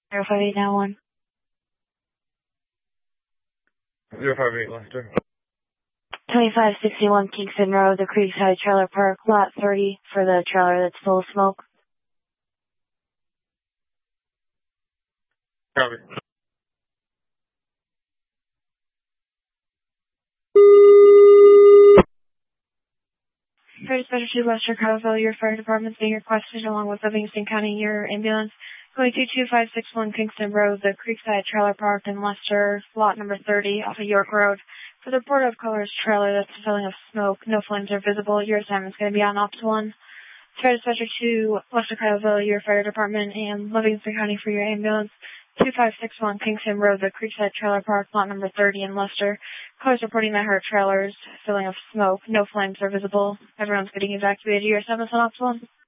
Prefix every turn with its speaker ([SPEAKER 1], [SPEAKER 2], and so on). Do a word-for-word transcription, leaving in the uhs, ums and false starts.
[SPEAKER 1] zero five eight nine one.
[SPEAKER 2] zero five eight Lester.
[SPEAKER 1] twenty-five sixty-one Kingston Road, the Creekside Trailer Park, lot thirty, for the trailer that's full of smoke.
[SPEAKER 2] Copy.
[SPEAKER 1] For Dispatcher two, Lester Colville, your fire department's being requested along with Livingston County, your ambulance, going to two five six one Kingston Road, the Creekside Trailer Park in Lester, lot number thirty, off of York Road. For the Port of Colors trailer that's filling of smoke, no flames are visible. Your assignment's going to be on Ops one. Fire Dispatcher two, Lester Colville, your fire department, and Livingston County for your ambulance, two five six one Kingston Road, the Creekside Trailer Park, lot number thirty in Lester. Callers reporting that her trailer's filling of smoke, no flames are visible. Everyone's getting evacuated. Your assignment's on Ops one.